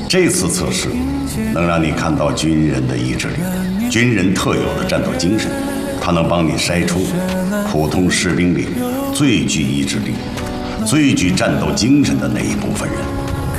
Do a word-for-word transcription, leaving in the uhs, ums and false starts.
这次测试能让你看到军人的意志力，军人特有的战斗精神，它能帮你筛出普通士兵里最具意志力、最具战斗精神的那一部分人。